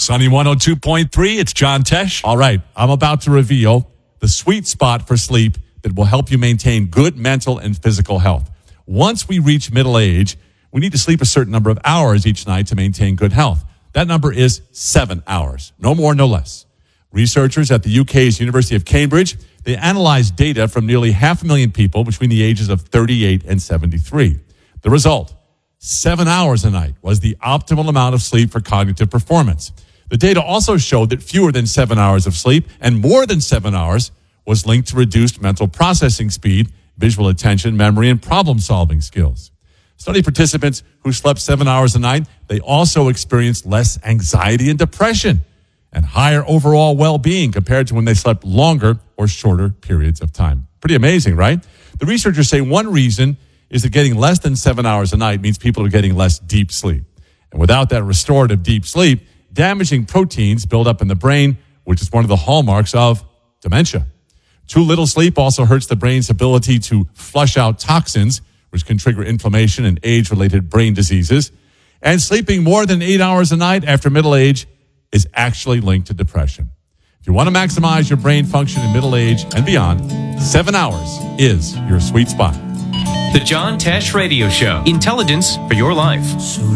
Sunny 102.3, it's John Tesh. All right, I'm about to reveal the sweet spot for sleep that will help you maintain good mental and physical health. Once we reach middle age, we need to sleep a certain number of hours each night to maintain good health. That number is 7 hours, no more, no less. Researchers at the UK's University of Cambridge, they analyzed data from nearly 500,000 people between the ages of 38 and 73. The result, 7 hours a night was the optimal amount of sleep for cognitive performance. The data also showed that fewer than 7 hours of sleep and more than 7 hours was linked to reduced mental processing speed, visual attention, memory, and problem-solving skills. Study participants who slept 7 hours a night, they also experienced less anxiety and depression and higher overall well-being compared to when they slept longer or shorter periods of time. Pretty amazing, right? The researchers say one reason is that getting less than 7 hours a night means people are getting less deep sleep. And without that restorative deep sleep, damaging proteins build up in the brain, which is one of the hallmarks of dementia. Too little sleep also hurts the brain's ability to flush out toxins, which can trigger inflammation and age-related brain diseases. And sleeping more than 8 hours a night after middle age is actually linked to depression. If you want to maximize your brain function in middle age and beyond, 7 hours is your sweet spot. The John Tesh Radio Show. Intelligence for your life.